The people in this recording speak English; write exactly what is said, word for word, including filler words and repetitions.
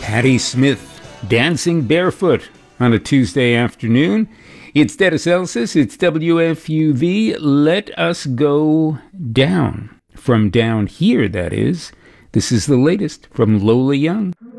Patti Smith, Dancing Barefoot on a Tuesday afternoon. It's Dennis Elsis, it's W F U V. Let us go down. From down here, that is. This is the latest from Lola Young.